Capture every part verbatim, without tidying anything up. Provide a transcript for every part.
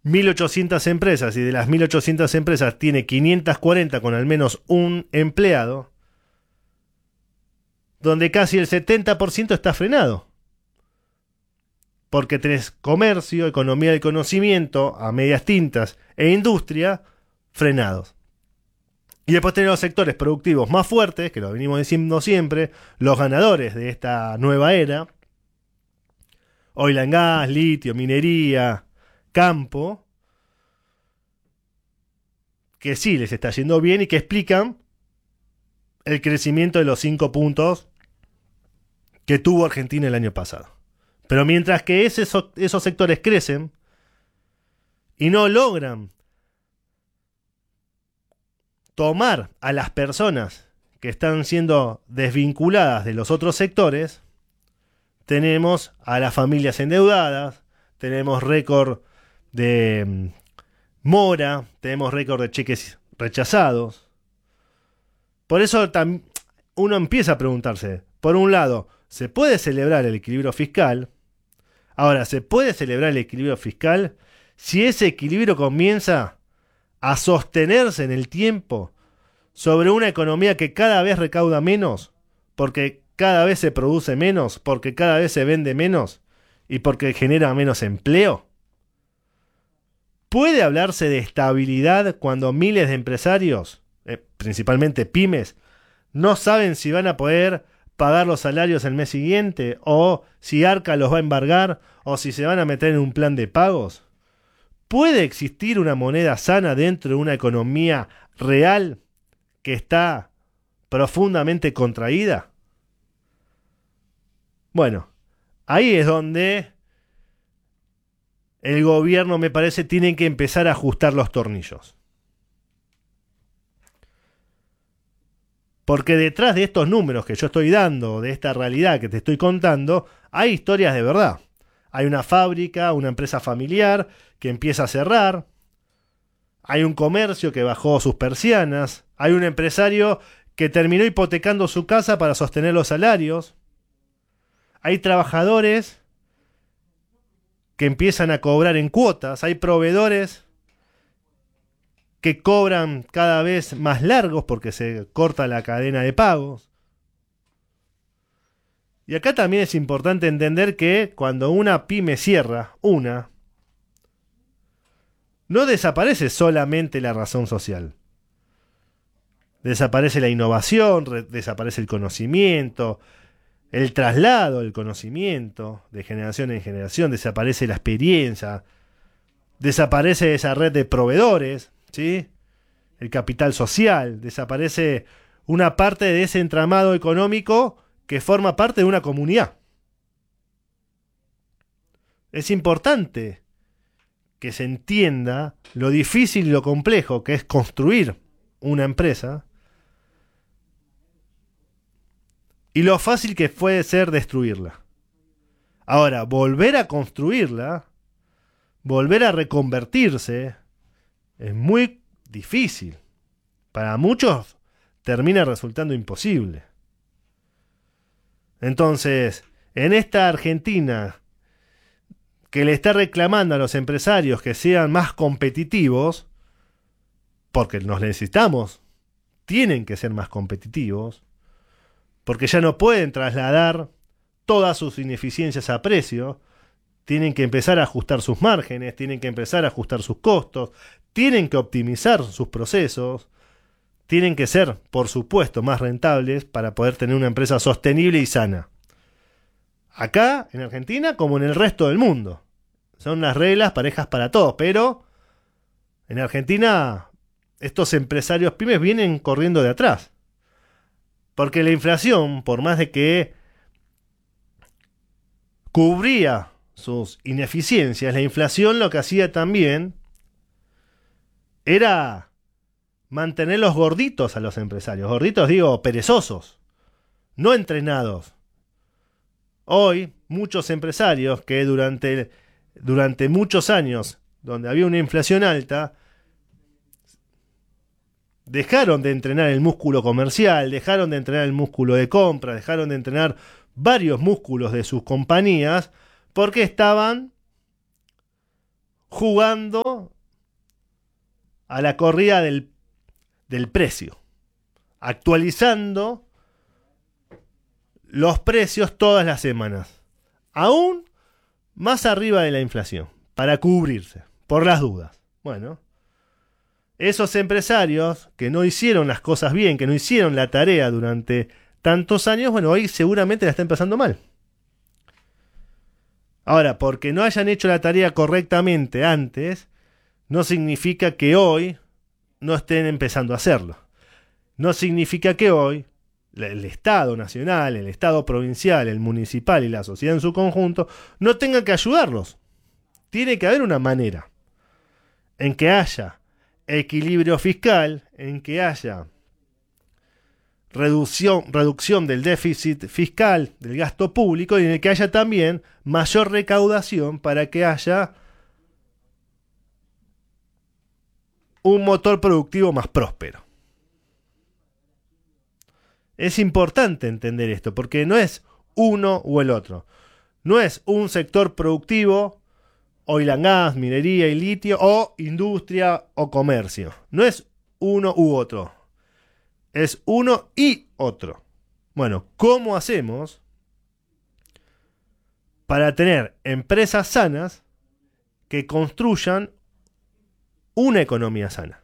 mil ochocientas empresas y de las mil ochocientas empresas tiene quinientas cuarenta con al menos un empleado, donde casi el setenta por ciento está frenado. Porque tenés comercio, economía del conocimiento, a medias tintas e industria frenados. Y después tenés los sectores productivos más fuertes, que lo venimos diciendo siempre, los ganadores de esta nueva era. Oil and gas, litio, minería, campo, que sí les está yendo bien y que explican el crecimiento de los cinco puntos que tuvo Argentina el año pasado. Pero mientras que ese, esos sectores crecen y no logran tomar a las personas que están siendo desvinculadas de los otros sectores, tenemos a las familias endeudadas, tenemos récord de mora, tenemos récord de cheques rechazados. Por eso uno empieza a preguntarse, por un lado, ¿se puede celebrar el equilibrio fiscal? Ahora, ¿se puede celebrar el equilibrio fiscal si ese equilibrio comienza a sostenerse en el tiempo sobre una economía que cada vez recauda menos, porque cada vez se produce menos, porque cada vez se vende menos y porque genera menos empleo? ¿Puede hablarse de estabilidad cuando miles de empresarios, eh, principalmente pymes, no saben si van a poder pagar los salarios el mes siguiente, o si Arca los va a embargar, o si se van a meter en un plan de pagos? ¿Puede existir una moneda sana dentro de una economía real que está profundamente contraída? Bueno, ahí es donde el gobierno, me parece, tiene que empezar a ajustar los tornillos. Porque detrás de estos números que yo estoy dando, de esta realidad que te estoy contando, hay historias de verdad. Hay una fábrica, una empresa familiar que empieza a cerrar. Hay un comercio que bajó sus persianas. Hay un empresario que terminó hipotecando su casa para sostener los salarios. Hay trabajadores que empiezan a cobrar en cuotas. Hay proveedores que cobran cada vez más largos porque se corta la cadena de pagos. Y acá también es importante entender que cuando una pyme cierra, una, no desaparece solamente la razón social. Desaparece la innovación, re- desaparece el conocimiento, el traslado del conocimiento de generación en generación, desaparece la experiencia, desaparece esa red de proveedores, ¿sí? El capital social, desaparece una parte de ese entramado económico que forma parte de una comunidad. Es importante que se entienda lo difícil y lo complejo que es construir una empresa y lo fácil que puede ser destruirla. Ahora, volver a construirla, volver a reconvertirse, es muy difícil. Para muchos termina resultando imposible. Entonces, en esta Argentina que le está reclamando a los empresarios que sean más competitivos, porque nos necesitamos, tienen que ser más competitivos, porque ya no pueden trasladar todas sus ineficiencias a precio, tienen que empezar a ajustar sus márgenes, tienen que empezar a ajustar sus costos, tienen que optimizar sus procesos, tienen que ser, por supuesto, más rentables para poder tener una empresa sostenible y sana. Acá, en Argentina, como en el resto del mundo. Son unas reglas parejas para todos, pero en Argentina estos empresarios pymes vienen corriendo de atrás. Porque la inflación, por más de que cubría sus ineficiencias, la inflación lo que hacía también era mantenerlos gorditos a los empresarios. Gorditos digo, perezosos, no entrenados. Hoy, muchos empresarios que durante, durante muchos años, donde había una inflación alta, dejaron de entrenar el músculo comercial, dejaron de entrenar el músculo de compra, dejaron de entrenar varios músculos de sus compañías, porque estaban jugando a la corrida del, del precio, actualizando los precios todas las semanas, aún más arriba de la inflación, para cubrirse, por las dudas. Bueno, esos empresarios que no hicieron las cosas bien, que no hicieron la tarea durante tantos años, bueno, hoy seguramente la están pasando mal. Ahora, porque no hayan hecho la tarea correctamente antes, no significa que hoy no estén empezando a hacerlo. No significa que hoy el Estado nacional, el Estado provincial, el municipal y la sociedad en su conjunto no tengan que ayudarlos. Tiene que haber una manera en que haya equilibrio fiscal, en que haya reducción, reducción del déficit fiscal, del gasto público, y en el que haya también mayor recaudación para que haya un motor productivo más próspero. Es importante entender esto, porque no es uno o el otro. No es un sector productivo, oil and gas, minería y litio, o industria o comercio. No es uno u otro. Es uno y otro. Bueno, ¿cómo hacemos para tener empresas sanas que construyan una economía sana?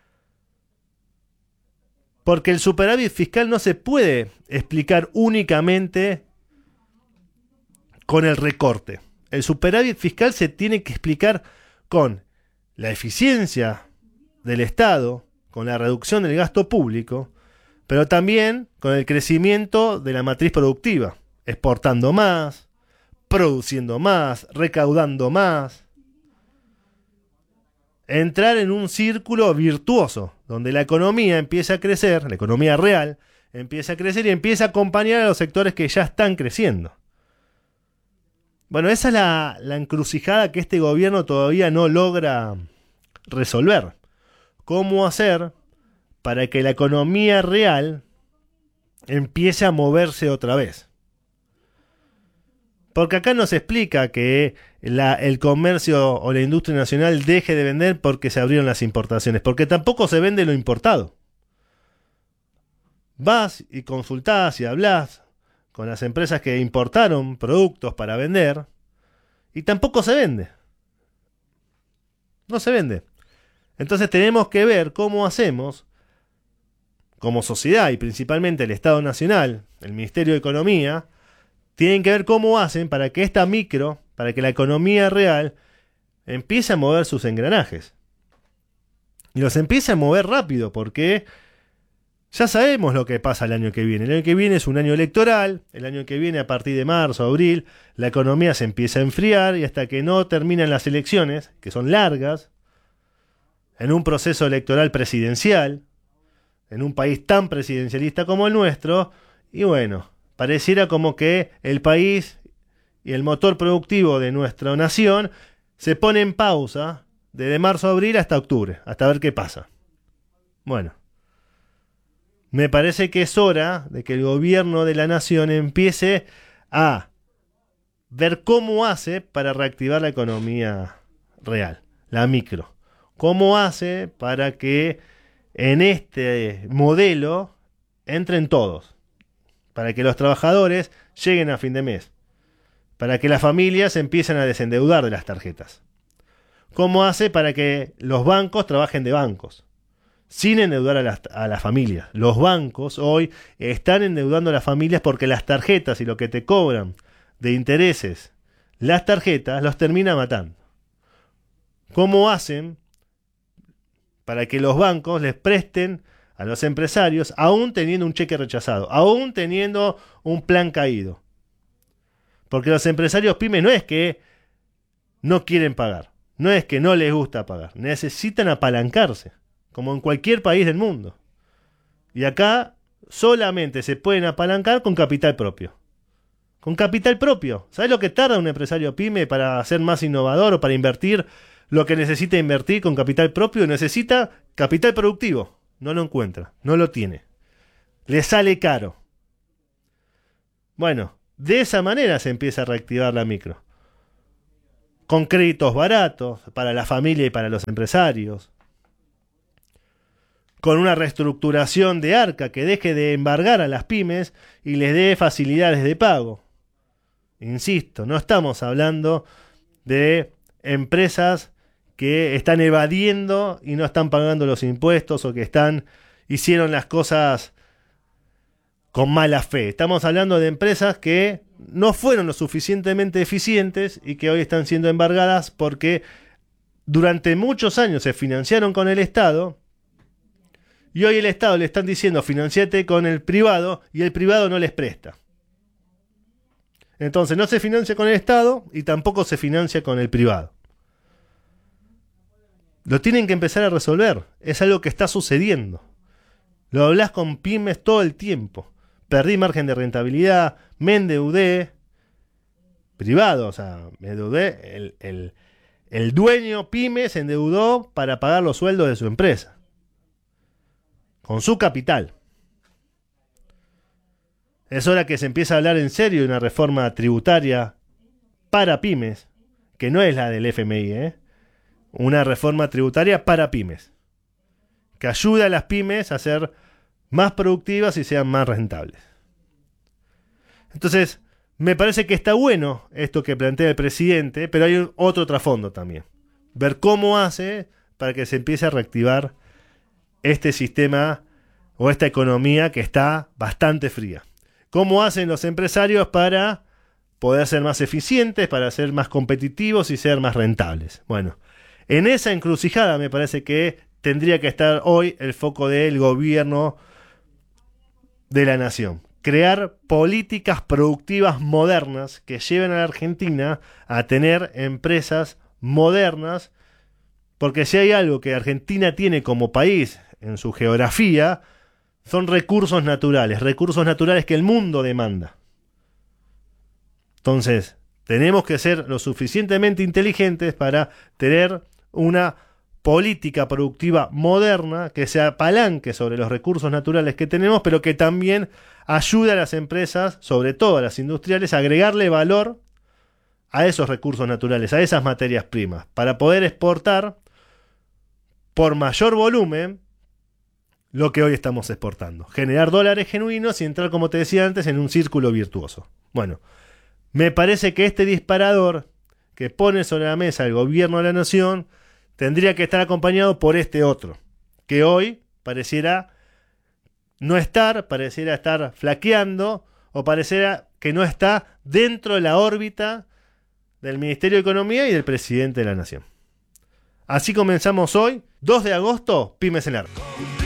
Porque el superávit fiscal no se puede explicar únicamente con el recorte. El superávit fiscal se tiene que explicar con la eficiencia del Estado, con la reducción del gasto público, pero también con el crecimiento de la matriz productiva, exportando más, produciendo más, recaudando más. Entrar en un círculo virtuoso, donde la economía empieza a crecer, la economía real empieza a crecer y empieza a acompañar a los sectores que ya están creciendo. Bueno, esa es la, la encrucijada que este gobierno todavía no logra resolver. ¿Cómo hacer para que la economía real empiece a moverse otra vez? Porque acá no se explica que la, el comercio o la industria nacional deje de vender porque se abrieron las importaciones, porque tampoco se vende lo importado. Vas y consultás y hablás con las empresas que importaron productos para vender y tampoco se vende. No se vende. Entonces tenemos que ver cómo hacemos como sociedad y principalmente el Estado Nacional, el Ministerio de Economía, tienen que ver cómo hacen para que esta micro, para que la economía real empiece a mover sus engranajes. Y los empiece a mover rápido, porque ya sabemos lo que pasa el año que viene. El año que viene es un año electoral, el año que viene a partir de marzo, abril, la economía se empieza a enfriar y hasta que no terminan las elecciones, que son largas, en un proceso electoral presidencial, en un país tan presidencialista como el nuestro, y bueno, pareciera como que el país y el motor productivo de nuestra nación se pone en pausa desde marzo a abril hasta octubre, hasta ver qué pasa. Bueno, me parece que es hora de que el gobierno de la nación empiece a ver cómo hace para reactivar la economía real, la micro. Cómo hace para que en este modelo entren todos. Para que los trabajadores lleguen a fin de mes. Para que las familias empiecen a desendeudar de las tarjetas. ¿Cómo hace para que los bancos trabajen de bancos? Sin endeudar a las, a las familias. Los bancos hoy están endeudando a las familias porque las tarjetas y lo que te cobran de intereses, las tarjetas los termina matando. ¿Cómo hacen para que los bancos les presten a los empresarios, aún teniendo un cheque rechazado, aún teniendo un plan caído? Porque los empresarios pymes no es que no quieren pagar, no es que no les gusta pagar, necesitan apalancarse, como en cualquier país del mundo. Y acá solamente se pueden apalancar con capital propio. Con capital propio. ¿Sabes lo que tarda un empresario pyme para ser más innovador o para invertir lo que necesita invertir con capital propio? Necesita capital productivo. No lo encuentra, no lo tiene. Le sale caro. Bueno, de esa manera se empieza a reactivar la micro. con créditos baratos para la familia y para los empresarios, con una reestructuración de Arca que deje de embargar a las pymes y les dé facilidades de pago. Insisto, no estamos hablando de empresas que están evadiendo y no están pagando los impuestos o que están hicieron las cosas con mala fe. Estamos hablando de empresas que no fueron lo suficientemente eficientes y que hoy están siendo embargadas porque durante muchos años se financiaron con el Estado y hoy el Estado le están diciendo financiate con el privado y el privado no les presta. Entonces no se financia con el Estado y tampoco se financia con el privado. Lo tienen que empezar a resolver. Es algo que está sucediendo. Lo hablas con pymes todo el tiempo. Perdí margen de rentabilidad, me endeudé. Privado, o sea, me endeudé. El, el, el dueño pyme se endeudó para pagar los sueldos de su empresa. Con su capital. Es hora que se empiece a hablar en serio de una reforma tributaria para pymes, que no es la del F M I, ¿eh? Una reforma tributaria para pymes, que ayude a las pymes a ser más productivas y sean más rentables. Entonces, me parece que está bueno esto que plantea el presidente, pero hay otro trasfondo también. Ver cómo hace para que se empiece a reactivar este sistema o esta economía que está bastante fría. ¿Cómo hacen los empresarios para poder ser más eficientes, para ser más competitivos y ser más rentables? Bueno, en esa encrucijada me parece que tendría que estar hoy el foco del gobierno de la nación. Crear políticas productivas modernas que lleven a la Argentina a tener empresas modernas, porque si hay algo que Argentina tiene como país en su geografía, son recursos naturales, recursos naturales que el mundo demanda. Entonces, tenemos que ser lo suficientemente inteligentes para tener una política productiva moderna que se apalanque sobre los recursos naturales que tenemos, pero que también ayude a las empresas, sobre todo a las industriales, a agregarle valor a esos recursos naturales, a esas materias primas, para poder exportar por mayor volumen lo que hoy estamos exportando. Generar dólares genuinos y entrar, como te decía antes, en un círculo virtuoso. Bueno, me parece que este disparador que pone sobre la mesa el gobierno de la nación tendría que estar acompañado por este otro, que hoy pareciera no estar, pareciera estar flaqueando o pareciera que no está dentro de la órbita del Ministerio de Economía y del presidente de la nación. Así comenzamos hoy, dos de agosto, Pymes en Arco.